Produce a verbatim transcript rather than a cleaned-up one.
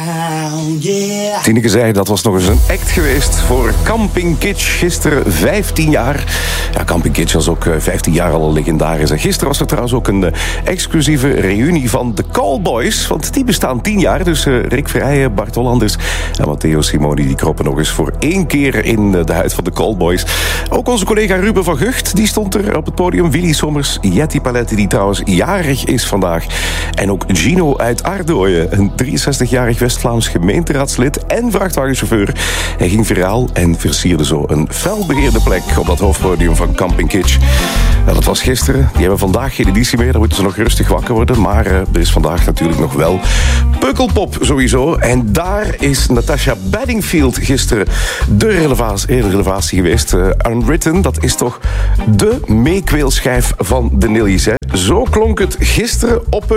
Tineke zei, dat was nog eens een act geweest voor Camping Kitsch. Gisteren vijftien jaar. Ja, Camping Kitsch was ook vijftien jaar al legendarisch. En gisteren was er trouwens ook een uh, exclusieve reunie van de Callboys. Want die bestaan tien jaar. Dus uh, Rick Verheijen, Bart Hollanders en Matteo Simoni... die kroppen nog eens voor één keer in uh, de huid van de Callboys. Ook onze collega Ruben van Gucht, die stond er op het podium. Willy Sommers, Jetty Paletti, die trouwens jarig is vandaag. En ook Gino uit Ardooien, een drieënzestigjarig West-Vlaams gemeenteraadslid en vrachtwagenchauffeur. Hij ging viraal en versierde zo een felbegeerde plek op dat hoofdpodium van Camping Kitsch. Nou, dat was gisteren. Die hebben vandaag geen editie meer. Dan moeten ze nog rustig wakker worden. Maar uh, er is vandaag natuurlijk nog wel Pukkelpop sowieso. En daar is Natasha Bedingfield gisteren de relevatie, relevatie geweest. Uh, Unwritten, dat is toch de meekweelschijf van de Nillies. Hè? Zo klonk het gisteren op